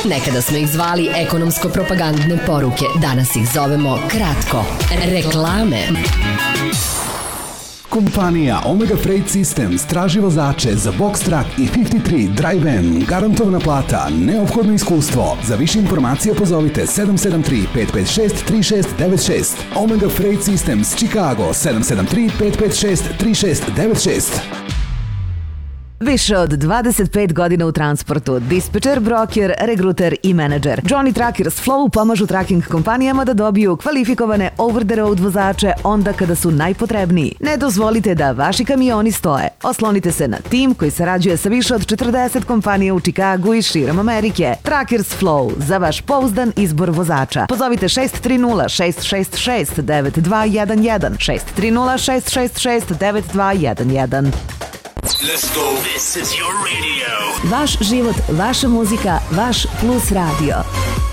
Nekada smo ih zvali ekonomsko-propagandne poruke, danas ih zovemo kratko. Reklame. Kompanija Omega Freight Systems traži vozače za Box Truck i 53 Dry Van. Garantovana plata, neophodno iskustvo. Za više informacija pozovite 773-556-3696. Omega Freight Systems, Chicago, 773-556-3696. Više od 25 godina u transportu, dispečer, broker, regruter i menadžer. Johnny Truckers Flow pomažu trucking kompanijama da dobiju kvalifikovane over-the-road vozače onda kada su najpotrebniji. Ne dozvolite da vaši kamioni stoje. Oslonite se na tim koji sarađuje sa više od 40 kompanija u Chicagu i širom Amerike. Truckers Flow, za vaš pouzdan izbor vozača. Pozovite 630-666-9211, 630-666-9211. Let's go. This is your radio. Vaš život, vaša muzika, vaš Plus radio.